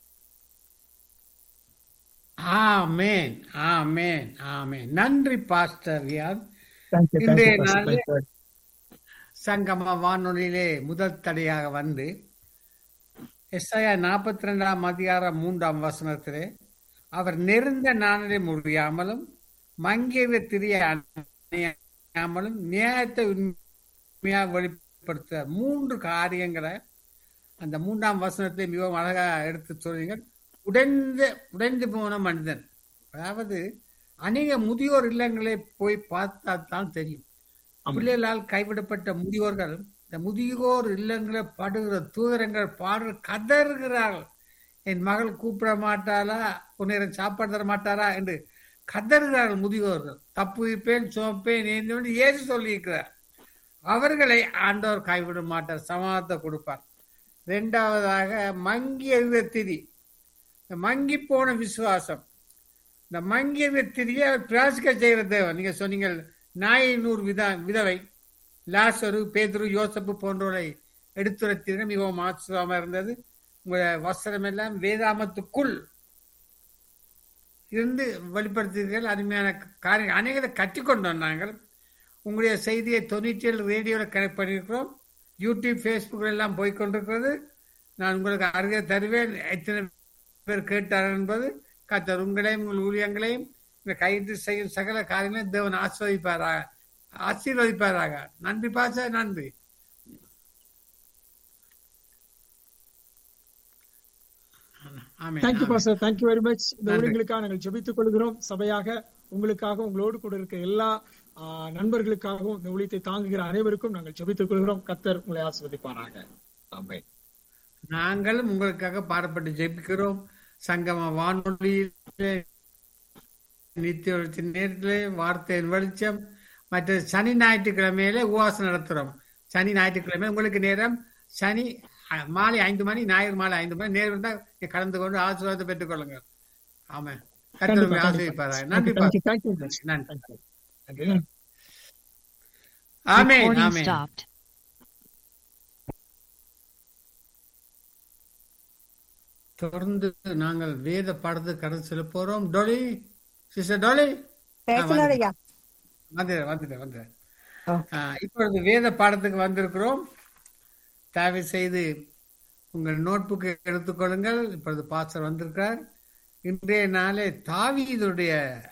ஆமென், ஆமென், ஆமென். நன்றி பாஸ்டர் ரியாத். Thank you, இன்றைய Pastor. நாள் Thank you. சங்கம வானொலியிலே முதல் தடையாக வந்து எஸ்ஐயா 42 அதிகாரம் 3 அவர் நெருந்த நாணலை முடியாமலும் மங்கிய திரிய அணியாமலும் நியாயத்தை உண்மையாக வெளிப்படுத்த 3 காரியங்களை அந்த 3 மிகவும் அழகா எடுத்து சொல்றீங்க. உடைந்து போன மனிதன், அதாவது அநேக முதியோர் இல்லங்களை போய் பார்த்தா தான் தெரியும். பிள்ளைகளால் கைவிடப்பட்ட முதியோர்கள் இந்த முதியோர் இல்லங்களை படுகிற தூதரங்கள் பாடுற கதறுகிறார்கள். என் மகள் கூப்பிட மாட்டாளா, உன்னை சாப்பாடு தர மாட்டாரா என்று கதறுகிறார்கள் முதியோர்கள். தப்புவிப்பேன், சுமப்பேன் என்று ஏசு சொல்லியிருக்கிறார். அவர்களை ஆண்டவர் கைவிட மாட்டார், சமாதானத்தை கொடுப்பார். 2வதாக மங்கிய திரி, இந்த மங்கி போன விசுவாசம், இந்த மங்கிய திரியை பிராசிக்க செய்கிற தேவன். நீங்க சொன்னீங்க 400 விதவை, லாசரு, பேதுரு, யோசப்பு போன்றவரை எடுத்துரைத்தீர்கள். மிகவும் ஆச்சரியமா இருந்தது. உங்களுடைய வஸ்திரம் எல்லாம் வேதாமத்துக்குள் இருந்து வெளிப்படுத்தீர்கள். அருமையான காரியம் அநேகத்தை கற்றுக்கொண்டோம். நாங்கள் உங்களுடைய செய்தியை 97 ரேடியோவில் கனெக்ட் பண்ணியிருக்கிறோம். யூடியூப், ஃபேஸ்புக் எல்லாம் போய்கொண்டிருக்கிறது. நான் உங்களுக்கு அருகே தருவேன். எத்தனை பேர் கேட்டார் என்பது. கர்த்தர் உங்களையும் உங்கள் ஊழியங்களையும் இந்த கைது செய்யும் சகல காரியங்களையும் தேவன் ஆசீர்வதிப்பாராக. நன்றி பாச, நன்றி. Thank you, Pastor. Thank you very much. இந்த ஊழியங்களுக்காக நாங்கள் ஜெபித்துக் கொள்கிறோம். சபையாக உங்களுக்காக, உங்களோடு கூட இருக்க எல்லா நண்பர்களுக்காகவும் இந்த ஊழியத்தை தாங்குகிற அனைவருக்கும் நாங்கள் ஜெபித்துக் கொள்கிறோம். கர்த்தர் உங்களை ஆசீர்வதிப்பாராக. ஆமென். நாங்களும் உங்களுக்காக பாடப்பட்டு ஜெபிக்கிறோம். சங்கம வானொலியிலே நித்திய நேரத்திலே வார்த்தையின் வெளிச்சம், மற்ற சனி ஞாயிற்றுக்கிழமையில உபவாசம் நடத்துறோம். சனி ஞாயிற்றுக்கிழமை உங்களுக்கு நேரம் சனி மாலை 5 மணி, ஞாயிறு மாலை 5 மணி நேரம் இருந்தால் கலந்து கொண்டு ஆசீர்வாதத்தை பெற்றுக் கொள்ளுங்க. ஆமா, கர்த்தர் ஆசீர்வதிப்பாராக. நன்றி. ஆமென், ஆமென். தொடர்ந்து நாங்கள் வேத பாடத்துக்கு கடந்து செல்ல போறோம். டோலி, சிஸ்டர் டோலி, வந்துட்டேன். இப்பொழுது வேத பாடத்துக்கு வந்திருக்கிறோம். தயவு செய்து உங்கள் நோட்புக்கு எடுத்துக்கொள்ளுங்கள். இப்பொழுது பாஸ்டர் வந்திருக்கிறார். இன்றைய நாளே தாவீதுடைய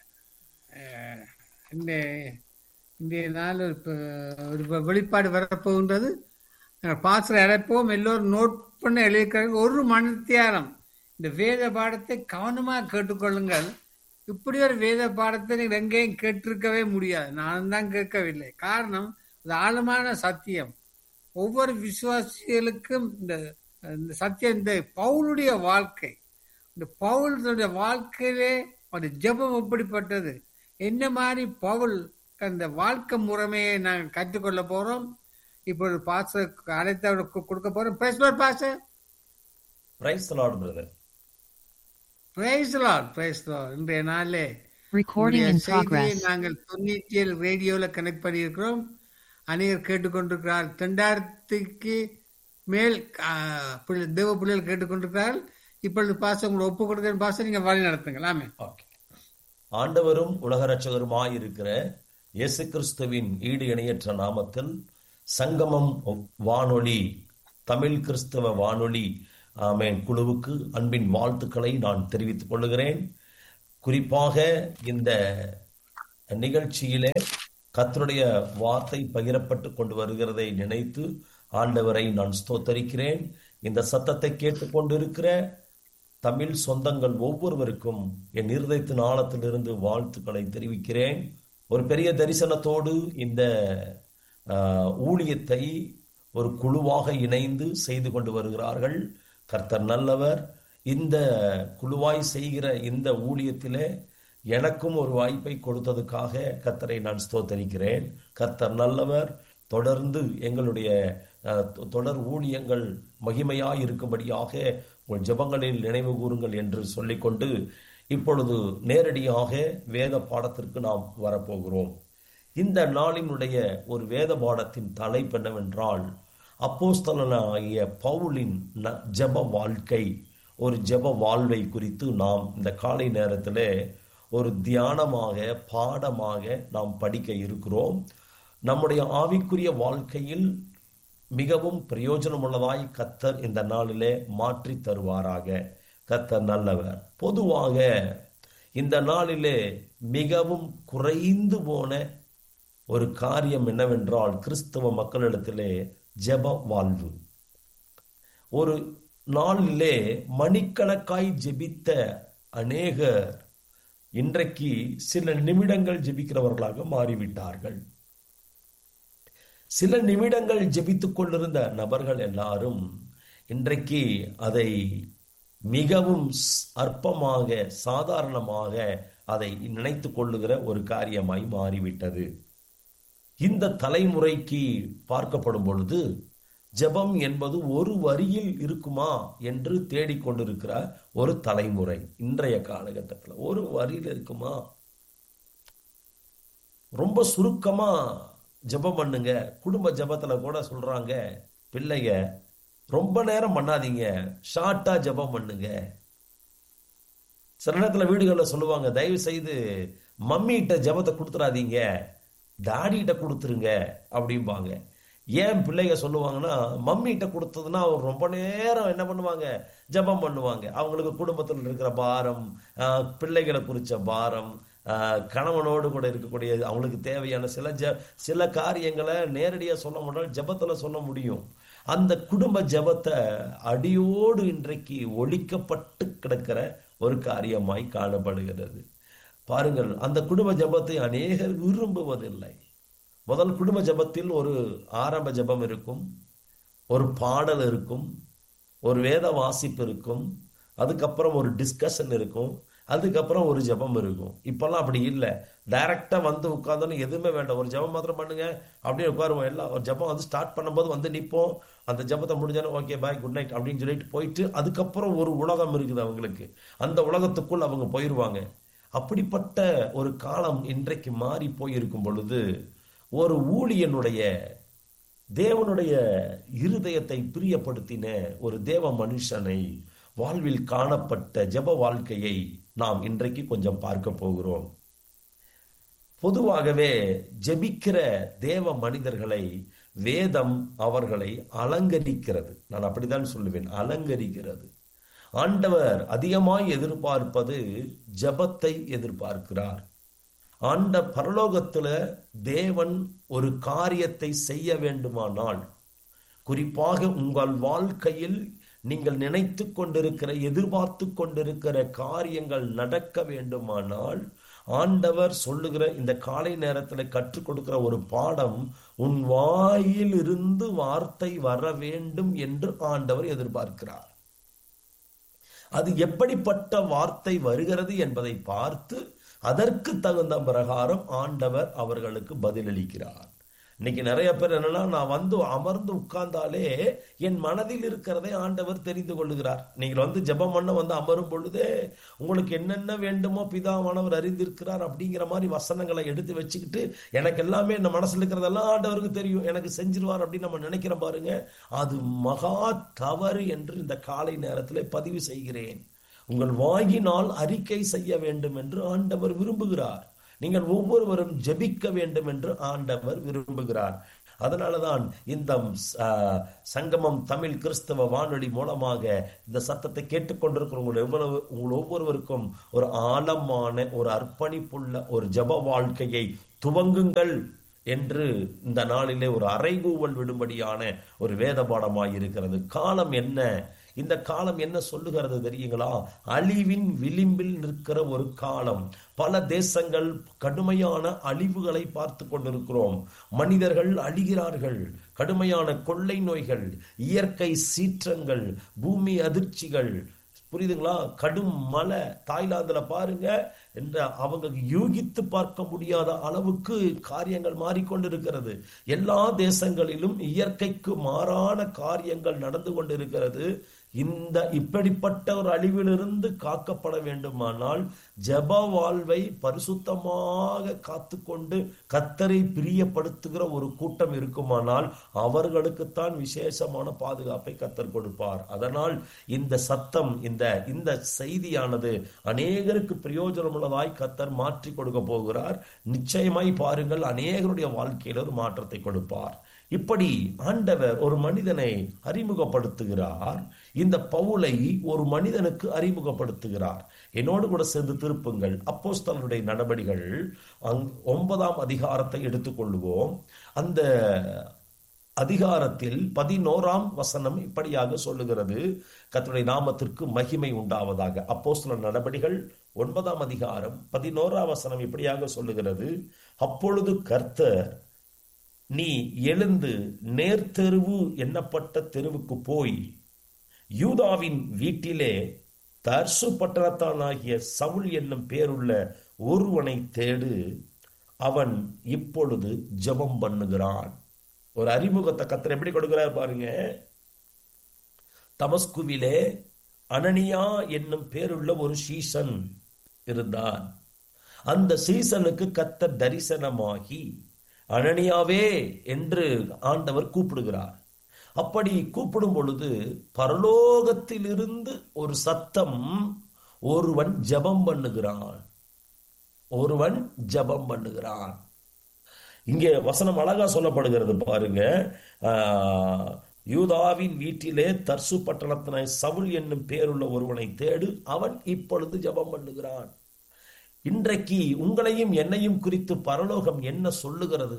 இன்றைய நாள் ஒரு வெளிப்பாடு வரப்போகின்றது. பாஸ்டர் அழைப்போம். எல்லோரும் நோட் பண்ண எழுதியிருக்கிறார்கள். 1 மணித்தியாலம் இந்த வேத பாடத்தை கவனமாக கேட்டுக்கொள்ளுங்கள். இப்படி ஒரு வேத பாடத்தை நீங்கள் எங்கேயும் கேட்டிருக்கவே முடியாது. நான் தான் கேட்கவில்லை. காரணம், அது ஆழமான சத்தியம். ஒவ்வொரு விசுவாசிகளுக்கும் இந்த சத்தியம், இந்த பவுலுடைய வாழ்க்கை, இந்த பவுலுடைய வாழ்க்கையிலே ஒரு ஜெபம் எப்படிப்பட்டது, என்ன மாதிரி பவுல் அந்த வாழ்க்கை முறைமையை நாங்கள் கற்றுக்கொள்ள போறோம். இப்பொழுது பாஸ்டர் அழைத்து கொடுக்க போறோம். Praise the Lord pastor. Praise the Lord brother. Praise the Lord, praise the Lord. இன்றைய நாளிலே நாங்கள் 97 ரேடியோல கனெக்ட் பண்ணியிருக்கிறோம். அநேகர் கேட்டுக்கொண்டிருக்கிறார். 2000க்கு மேல் தேவ பிள்ளைகள் கேட்டுக்கொண்டிருக்கிறார்கள். இப்பொழுது பாஸ்டர் உங்களை ஒப்பு கொடுக்கிறேன். பாஸ்டர், நீங்க வழி நடத்துங்களாமே. ஆண்டவரும் உலக ரட்சகருமாய் இருக்கிற இயேசு கிறிஸ்துவின் ஈடு இணையற்ற நாமத்தில் சங்கமம் வானொலி, தமிழ் கிறிஸ்தவ வானொலி ஆமென் குழுவுக்கு அன்பின் வாழ்த்துக்களை நான் தெரிவித்துக் கொள்கிறேன். குறிப்பாக இந்த நிகழ்ச்சியிலே கர்த்தருடைய வார்த்தை பகிரப்பட்டு கொண்டு வருகிறதை நினைத்து ஆண்டவரை நான் ஸ்தோத்தரிக்கிறேன். இந்த சத்தத்தை கேட்டுக்கொண்டிருக்கிற தமிழ் சொந்தங்கள் ஒவ்வொருவருக்கும் என் இருதயத்தின் ஆழத்திலிருந்து வாழ்த்துக்களை தெரிவிக்கிறேன். ஒரு பெரிய தரிசனத்தோடு இந்த ஊழியத்தை ஒரு குழுவாக இணைந்து செய்து கொண்டு வருகிறார்கள். கர்த்தர் நல்லவர். இந்த குழுவாய் செய்கிற இந்த ஊழியத்திலே எனக்கும் ஒரு வாய்ப்பை கொடுத்ததுக்காக கர்த்தரை நான் ஸ்தோத்தரிக்கிறேன். கர்த்தர் நல்லவர். தொடர்ந்து எங்களுடைய தொடர் ஊழியங்கள் மகிமையாய் இருக்கும்படியாக உங்கள் ஜெபங்களில் நினைவு கூறுங்கள் என்று சொல்லிக்கொண்டு இப்பொழுது நேரடியாக வேத பாடத்திற்கு நாம் வரப்போகிறோம். இந்த நாளினுடைய ஒரு வேத பாடத்தின் தலைப்பு என்னவென்றால், அப்போஸ்தலனாகிய பவுலின் ஜெப வாழ்க்கை, ஒரு ஜெப வாழ்வை குறித்து நாம் இந்த காலை நேரத்தில் ஒரு தியானமாக பாடமாக நாம் படிக்க இருக்கிறோம். நம்முடைய ஆவிக்குரிய வாழ்க்கையில் மிகவும் பிரயோஜனமுள்ளதாய் கர்த்தர் இந்த நாளிலே மாற்றி தருவாராக. கர்த்தர் நல்லவர். பொதுவாக இந்த நாளிலே மிகவும் குறைந்து போன ஒரு காரியம் என்னவென்றால், கிறிஸ்தவ மக்களிடத்திலே ஜெப வாழ்வு. ஒரு நாளிலே மணிக்கணக்காய் ஜெபித்த அநேகர் இன்றைக்கு சில நிமிடங்கள் ஜெபிக்கிறவர்களாக மாறிவிட்டார்கள். சில நிமிடங்கள் ஜெபித்துக் கொண்டிருந்த நபர்கள் எல்லாரும் இன்றைக்கு அதை மிகவும் அற்பமாக சாதாரணமாக அதை நினைத்து கொள்ளுகிற ஒரு காரியமாய் மாறிவிட்டது. இந்த தலைமுறைக்கு பார்க்கப்படும் பொழுது ஜெபம் என்பது ஒரு வரியில் இருக்குமா என்று தேடிக்கொண்டிருக்கிற ஒரு தலைமுறை. இன்றைய காலகட்டத்தில் ஒரு வரியில் இருக்குமா, ரொம்ப சுருக்கமா ஜெபம் பண்ணுங்க. குடும்ப ஜெபத்துல கூட சொல்றாங்க, பிள்ளைங்க ரொம்ப நேரம் பண்ணாதீங்க, ஷார்ட்டா ஜெபம் பண்ணுங்க. சில நேரத்துல வீடுகளில் சொல்லுவாங்க, தயவு செய்து மம்மிகிட்ட ஜெபத்தை கொடுத்துடாதீங்க, டாடிகிட்ட கொடுத்துருங்க அப்படிம்பாங்க. ஏன் பிள்ளைங்க சொல்லுவாங்கன்னா, மம்மிகிட்ட கொடுத்ததுன்னா அவர் ரொம்ப நேரம் என்ன பண்ணுவாங்க, ஜெபம் பண்ணுவாங்க. அவங்களுக்கு குடும்பத்தில் இருக்கிற பாரம், பிள்ளைகளை குறித்த பாரம், கணவனோடு கூட இருக்கக்கூடிய அவங்களுக்கு தேவையான சில காரியங்களை நேரடியாக சொல்ல முடியாது, ஜெபத்தில் சொல்ல முடியும். அந்த குடும்ப ஜெபத்தை அடியோடு இன்றைக்கு ஒழிக்கப்பட்டு கிடக்கிற ஒரு காரியமாய் காணப்படுகிறது. பாருங்கள், அந்த குடும்ப ஜெபத்தை அநேகர் விரும்புவதில்லை. முதல் குடும்ப ஜெபத்தில் ஒரு ஆரம்ப ஜெபம் இருக்கும், ஒரு பாடல் இருக்கும், ஒரு வேத வாசிப்பு இருக்கும், அதுக்கப்புறம் ஒரு டிஸ்கஷன் இருக்கும், அதுக்கப்புறம் ஒரு ஜெபம் இருக்கும். இப்பெல்லாம் அப்படி இல்லை. டைரக்டா வந்து உட்கார்ந்தோன்னு எதுவுமே வேண்டாம், ஒரு ஜெபம் மாத்திரம் பண்ணுங்க அப்படின்னு உட்காருவோம். எல்லாம் ஒரு ஜெபம் வந்து ஸ்டார்ட் பண்ணும்போது வந்து நிற்போம், அந்த ஜெபத்தை முடிஞ்சாலும் ஓகே பாய் குட் நைட் அப்படின்னு சொல்லிட்டு போயிட்டு அதுக்கப்புறம் ஒரு உலகம் இருக்குது அவங்களுக்கு, அந்த உலகத்துக்குள் அவங்க போயிடுவாங்க. அப்படிப்பட்ட ஒரு காலம் இன்றைக்கு மாறி போயிருக்கும் பொழுது, ஒரு ஊழியனுடைய தேவனுடைய இருதயத்தை பிரியப்படுத்தின ஒரு தேவ மனுஷனை வாழ்வில் காணப்பட்ட ஜெப வாழ்க்கையை நாம் இன்றைக்கு கொஞ்சம் பார்க்க போகிறோம். பொதுவாகவே ஜெபிக்கிற தேவ மனிதர்களை வேதம் அவர்களை அலங்கரிக்கிறது. நான் அப்படித்தான் சொல்லுவேன், அலங்கரிக்கிறது. ஆண்டவர் அதிகமாய் எதிர்பார்ப்பது ஜெபத்தை எதிர்பார்க்கிறார். ஆண்ட பரலோகத்துல தேவன் ஒரு காரியத்தை செய்ய வேண்டுமானால், குறிப்பாக உங்கள் வாழ்க்கையில் நீங்கள் நினைத்து கொண்டிருக்கிற எதிர்பார்த்து கொண்டிருக்கிற காரியங்கள் நடக்க வேண்டுமானால், ஆண்டவர் சொல்லுகிற இந்த காலை நேரத்தில் கற்றுக் கொடுக்கிற ஒரு பாடம், உன் வாயில் இருந்து வார்த்தை வர வேண்டும் என்று ஆண்டவர் எதிர்பார்க்கிறார். அது எப்படிப்பட்ட வார்த்தை வருகிறது என்பதை பார்த்து அதற்கு தகுந்த பிரகாரம் ஆண்டவர் அவர்களுக்கு பதிலளிக்கிறார். இன்னைக்கு நிறைய பேர் என்னன்னா, நான் வந்து அமர்ந்து உட்கார்ந்தாலே என் மனதில் இருக்கிறதை ஆண்டவர் தெரிந்து கொள்ளுகிறார். நீங்கள் வந்து ஜெபம் பண்ண வந்து அமரும் பொழுதே உங்களுக்கு என்னென்ன வேண்டுமோ பிதாவானவர் அறிந்திருக்கிறார் அப்படிங்கிற மாதிரி வசனங்களை எடுத்து வச்சுக்கிட்டு, எனக்கு எல்லாமே இந்த மனசுல இருக்கிறதெல்லாம் ஆண்டவருக்கு தெரியும், எனக்கு செஞ்சிருவார் அப்படின்னு நம்ம நினைக்கிறோம் பாருங்க. அது மகா தவறு என்று இந்த காலை நேரத்தில் பதிவு செய்கிறேன். உங்கள் வாயினால் அறிக்கை செய்ய வேண்டும் என்று ஆண்டவர் விரும்புகிறார். நீங்கள் ஒவ்வொருவரும் ஜெபிக்க வேண்டும் என்று ஆண்டவர் விரும்புகிறார். அதனாலதான் இந்த சங்கமம் தமிழ் கிறிஸ்தவ வானொலி மூலமாக இந்த சத்தத்தை கேட்டுக்கொண்டிருக்கிற உங்கள் ஒவ்வொருவருக்கும் ஒரு ஆழமான ஒரு அர்ப்பணிப்புள்ள ஒரு ஜெப வாழ்க்கையை துவங்குங்கள் என்று இந்த நாளிலே ஒரு அறைகூவல் விடும்படியான ஒரு வேத பாடமாய் இருக்கிறது. காலம் என்ன? இந்த காலம் என்ன சொல்லுகிறது தெரியுங்களா? அழிவின் விளிம்பில் நிற்கிற ஒரு காலம். பல தேசங்கள் கடுமையான அழிவுகளை பார்த்து கொண்டிருக்கிறோம். மனிதர்கள் அழிகிறார்கள். கடுமையான கொள்ளை நோய்கள், இயற்கை சீற்றங்கள், பூமி அதிர்ச்சிகள், புரியுதுங்களா? கடும் மழை. தாய்லாந்துல பாருங்க, என்ற அவங்க யூகித்து பார்க்க முடியாத அளவுக்கு காரியங்கள் மாறிக்கொண்டிருக்கிறது. எல்லா தேசங்களிலும் இயற்கைக்கு மாறான காரியங்கள் நடந்து கொண்டிருக்கிறது. இந்த இப்படிப்பட்ட ஒரு அழிவிலிருந்து காக்கப்பட வேண்டுமானால் ஜெப வாழ்வை பரிசுத்தமாக காத்துக்கொண்டு கர்த்தரை பிரியப்படுத்துகிற ஒரு கூட்டம் இருக்குமானால் அவர்களுக்குத்தான் விசேஷமான பாதுகாப்பை கர்த்தர் கொடுப்பார். அதனால் இந்த சத்தம், இந்த செய்தியானது அநேகருக்கு பிரயோஜனமுள்ளதாய் கர்த்தர் மாற்றி கொடுக்க போகிறார். நிச்சயமாய் பாருங்கள், அநேகருடைய வாழ்க்கையில் ஒரு மாற்றத்தை கொடுப்பார். இப்படி ஆண்டவர் ஒரு மனிதனை அறிமுகப்படுத்துகிறார். இந்த பவுலை ஒரு மனிதனுக்கு அறிமுகப்படுத்துகிறார். என்னோடு கூட சேர்ந்து திருப்புங்கள், அப்போஸ்தலருடைய நடபடிகள் 9ஆம் அதிகாரத்தை எடுத்துக்கொள்வோம். அந்த அதிகாரத்தில் 11ஆம் வசனம் இப்படியாக சொல்லுகிறது. கர்த்தருடைய நாமத்திற்கு மகிமை உண்டாவதாக. அப்போஸ்தலர் நடபடிகள் 9ஆம் அதிகாரம் 11ஆம் வசனம் இப்படியாக சொல்லுகிறது. அப்பொழுது கர்த்தர், நீ எழுந்து நேர்த்தெருவு எண்ணப்பட்ட தெருவுக்கு போய் யூதாவின் வீட்டிலே தர்சு பட்டணத்தானாகிய சவுல் என்னும் பேருள்ள ஒருவனை தேடு, அவன் இப்பொழுது ஜெபம் பண்ணுகிறான். ஒரு அறிமுகத்தை கர்த்தர் எப்படி கொடுக்கிறார் பாருங்க. தமஸ்குவிலே அனனியா என்னும் பேருள்ள ஒரு சீசன் இருந்தான். அந்த சீசனுக்கு கர்த்தர் தரிசனமாகி அனனியாவே என்று ஆண்டவர் கூப்பிடுகிறார். அப்படி கூப்பிடும் பொழுது பரலோகத்திலிருந்து ஒரு சத்தம், ஒருவன் ஜெபம் பண்ணுகிறான், ஒருவன் ஜெபம் பண்ணுகிறான். இங்கே வசனம் அழகா சொல்லப்படுகிறது பாருங்க. யூதாவின் வீட்டிலே தர்சு பட்டணத்தின சவுல் என்னும் பேருள்ள ஒருவனை தேடு, அவன் இப்பொழுது ஜெபம் பண்ணுகிறான். இன்றைக்கு உங்களையும் என்னையும் குறித்து பரலோகம் என்ன சொல்லுகிறது?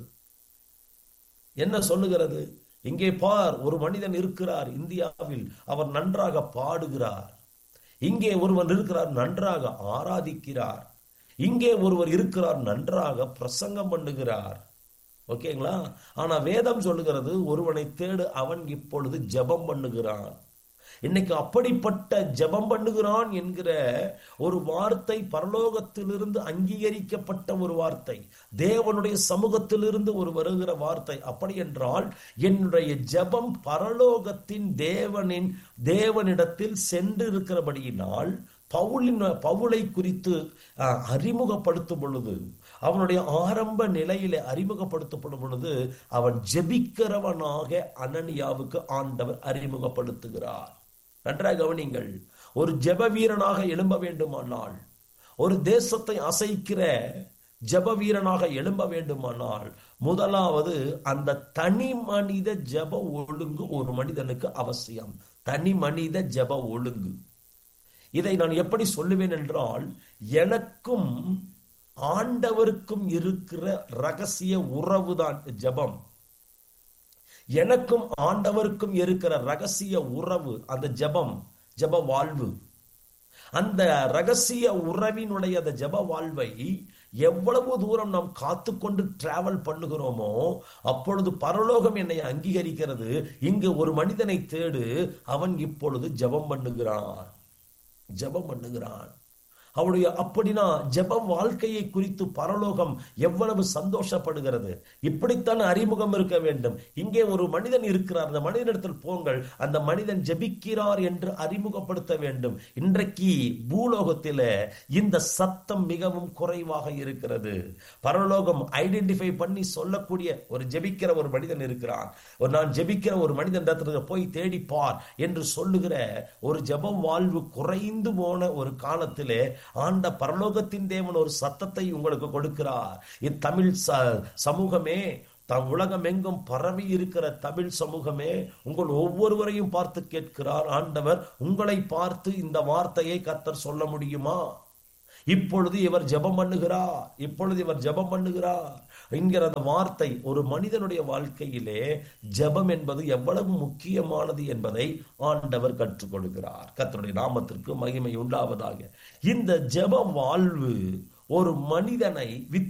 என்ன சொல்லுகிறது? இங்கே பார், ஒரு மனிதன் இருக்கிறார் இந்தியாவில், அவர் நன்றாக பாடுகிறார். இங்கே ஒருவன் இருக்கிறார், நன்றாக ஆராதிக்கிறார். இங்கே ஒருவர் இருக்கிறார், நன்றாக பிரசங்கம் பண்ணுகிறார். ஓகேங்களா? ஆனா வேதம் சொல்லுகிறது, ஒருவனை தேடு, அவன் இப்பொழுது ஜெபம் பண்ணுகிறான். இன்னைக்கு அப்படிப்பட்ட ஜெபம் பண்ணுகிறான் என்கிற ஒரு வார்த்தை பரலோகத்திலிருந்து அங்கீகரிக்கப்பட்ட ஒரு வார்த்தை, தேவனுடைய சமூகத்திலிருந்து ஒரு வருகிற வார்த்தை. அப்படி என்றால் என்னுடைய ஜெபம் பரலோகத்தின் தேவனிடத்தில் சென்று இருக்கிறபடியினால் பவுலை குறித்து அறிமுகப்படுத்தும் பொழுது, அவனுடைய ஆரம்ப நிலையிலே அறிமுகப்படுத்தப்படும் பொழுது, அவன் ஜெபிக்கிறவனாக அனனியாவுக்கு ஆண்டவர் அறிமுகப்படுத்துகிறார். நன்றாக கவனிங்கள். ஒரு ஜெப வீரனாக எழும்ப வேண்டுமானால், ஒரு தேசத்தை அசைக்கிற ஜெப வீரனாக எழும்ப வேண்டுமானால், முதலாவது அந்த தனி மனித ஜெப ஒழுங்கு ஒரு மனிதனுக்கு அவசியம். தனி மனித ஜெப ஒழுங்கு. இதை நான் எப்படி சொல்லுவேன் என்றால், எனக்கும் ஆண்டவருக்கும் இருக்கிற ரகசிய உறவுதான் ஜெபம். எனக்கும் ஆண்டவருக்கும் இருக்கிற ரகசிய உறவு அந்த ஜெபம், ஜெப வாழ்வு. அந்த ரகசிய உறவினுடைய அந்த ஜெப வாழ்வை எவ்வளவு தூரம் நாம் காத்துக்கொண்டு டிராவல் பண்ணுகிறோமோ அப்பொழுது பரலோகம் என்னை அங்கீகரிக்கிறது. இங்கு ஒரு மனிதனை தேடு, அவன் இப்பொழுது ஜெபம் பண்ணுகிறான், ஜெபம் பண்ணுகிறான். அவருடைய அப்படின்னா ஜெப வாழ்க்கையை குறித்து பரலோகம் எவ்வளவு சந்தோஷப்படுகிறது. இப்படித்தான் அறிமுகம் இருக்க வேண்டும். இங்கே ஒரு மனிதன் இருக்கிறார், அந்த மனிதனிடத்தில் போங்கள், அந்த மனிதன் ஜெபிக்கிறார் என்று அறிமுகப்படுத்த வேண்டும். இன்றைக்கு பூலோகத்தில இந்த சத்தம் மிகவும் குறைவாக இருக்கிறது. பரலோகம் ஐடென்டிஃபை பண்ணி சொல்லக்கூடிய ஒரு ஜெபிக்கிற ஒரு மனிதன் இருக்கிறான், நான் ஜெபிக்கிற ஒரு மனிதன் போய் தேடிப்பார் என்று சொல்லுகிற ஒரு ஜெப வாழ்வு குறைந்து போன ஒரு காலத்திலே ஆண்ட பரலோகத்தின் தேவன் ஒரு சத்தத்தை உங்களுக்கு கொடுக்கிறார். தமிழ் சமூகமே, உலகம் எங்கும் பரவி இருக்கிற தமிழ் சமூகமே, உங்கள் ஒவ்வொருவரையும் பார்த்து கேட்கிறார் ஆண்டவர், உங்களை பார்த்து இந்த வார்த்தையை கர்த்தர் சொல்ல முடியுமா? இப்பொழுது இவர் ஜெபம் பண்ணுகிறார், இப்பொழுது இவர் ஜெபம் பண்ணுகிறார் என்கிற அந்த வார்த்தை ஒரு மனிதனுடைய வாழ்க்கையிலே ஜெபம் என்பது எவ்வளவு முக்கியமானது என்பதை ஆண்டவர் கற்றுக் கொடுக்கிறார். கர்த்தருடைய நாமத்திற்கு மகிமை உண்டாவதாக. இந்த ஜெப வாழ்வு ஒரு மனிதனை